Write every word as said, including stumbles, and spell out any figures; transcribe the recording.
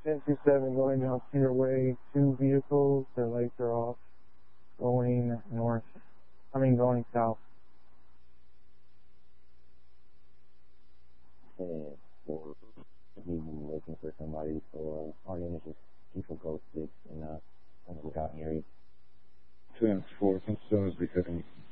ten two seven going down Cedar Way, two vehicles, their lights are off, going north, I mean going south. Okay, so he's looking for somebody, so uh, all you just keep a ghost stick and uh, look out in the area. ten four, I'm still because